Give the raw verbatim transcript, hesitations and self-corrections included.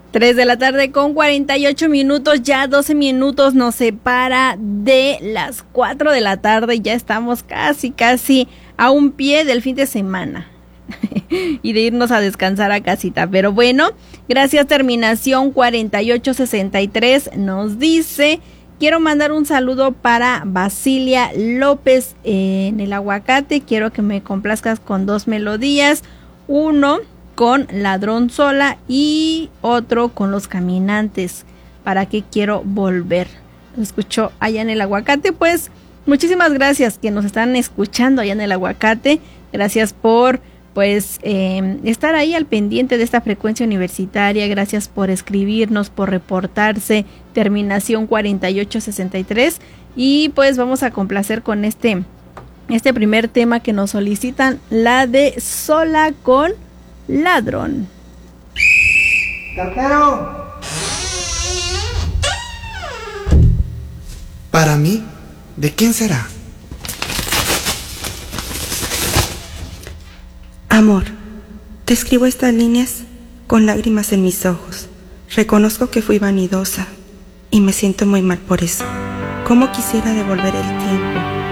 tres de la tarde con cuarenta y ocho minutos, ya doce minutos nos separa de las cuatro de la tarde, ya estamos casi, casi a un pie del fin de semana y de irnos a descansar a casita, pero bueno, gracias. Terminación cuarenta y ocho sesenta y tres nos dice: quiero mandar un saludo para Basilia López en el Aguacate, quiero que me complazcas con dos melodías, uno con Ladrón Sola y otro con Los Caminantes, ¿para qué quiero volver? Lo escuchó allá en el Aguacate. Pues muchísimas gracias que nos están escuchando allá en el Aguacate, gracias por pues eh, estar ahí al pendiente de esta frecuencia universitaria, gracias por escribirnos, por reportarse. Terminación cuarenta y ocho sesenta y tres, y pues vamos a complacer con este este primer tema que nos solicitan, la de Sola con Ladrón. ¡Cartero! Para mí, ¿de quién será? Amor, te escribo estas líneas con lágrimas en mis ojos. Reconozco que fui vanidosa y me siento muy mal por eso. ¿Cómo quisiera devolver el tiempo